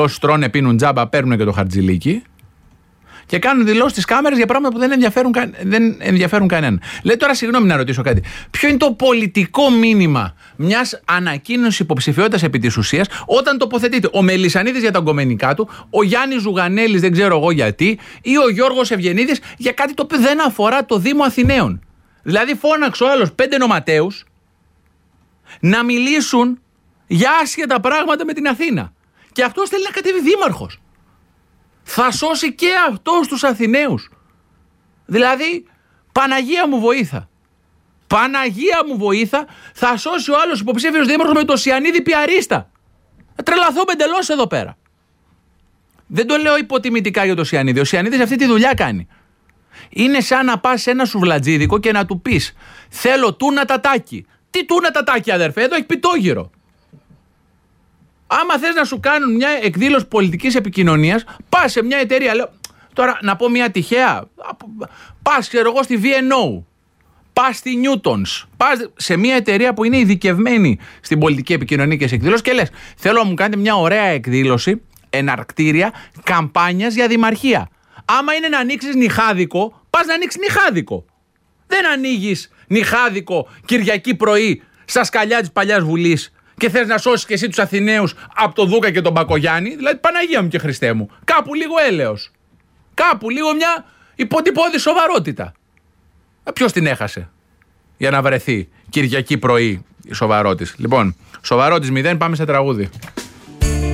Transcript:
δηλώσεις, τρώνε, πίνουν τζάμπα, παίρνουν και το χαρτζηλίκι. Και κάνουν δηλώσεις στις κάμερες για πράγματα που δεν ενδιαφέρουν κανέναν. Λέει τώρα, συγγνώμη να ρωτήσω κάτι. Ποιο είναι το πολιτικό μήνυμα μιας ανακοίνωσης υποψηφιότητας επί της ουσίας όταν τοποθετείται ο Μελισσανίδης για τα γκομενικά του, ο Γιάννης Ζουγανέλης δεν ξέρω εγώ γιατί, ή ο Γιώργος Ευγενίδης για κάτι το οποίο δεν αφορά το Δήμο Αθηναίων. Δηλαδή, φώναξε ο άλλος 5 νοματέους να μιλήσουν για άσχετα πράγματα με την Αθήνα. Και αυτός θέλει να κατέβει δήμαρχος. Θα σώσει και αυτός τους Αθηναίους. Δηλαδή, Παναγία μου βοήθα. Παναγία μου βοήθα, θα σώσει ο άλλος υποψήφιος δήμαρχος με το Σιανίδη πιαρίστα. Θα τρελαθώ εντελώς εδώ πέρα. Δεν το λέω υποτιμητικά για το Σιανίδη. Ο Σιανίδης αυτή τη δουλειά κάνει. Είναι σαν να πας σε ένα σουβλατζίδικο και να του πεις: θέλω τούνα τατάκι. Τι τούνα τατάκι, αδερφέ, εδώ έχει πιτόγυρο. Άμα θες να σου κάνουν μια εκδήλωση πολιτικής επικοινωνίας, πας σε μια εταιρεία. Λέω, τώρα να πω μια τυχαία. Πας, ξέρω εγώ, στη VNO. Πας στη Newtons. Πας σε μια εταιρεία που είναι ειδικευμένη στην πολιτική επικοινωνία και σε εκδήλωση και λες: θέλω να μου κάνετε μια ωραία εκδήλωση εναρκτήρια καμπάνιας για δημαρχία. Άμα είναι να ανοίξεις νιχάδικο, πας να ανοίξεις νιχάδικο. Δεν ανοίγεις νιχάδικο Κυριακή πρωί στα σκαλιά της παλιάς Βουλής και θες να σώσεις και εσύ τους Αθηναίους από τον Δούκα και τον Μπακογιάννη. Δηλαδή, Παναγία μου και Χριστέ μου. Κάπου λίγο έλεος. Κάπου λίγο μια υποτυπώδη σοβαρότητα. Ποιος την έχασε για να βρεθεί Κυριακή πρωί η σοβαρότης. Λοιπόν, σοβαρότης 0, πάμε σε τραγούδι.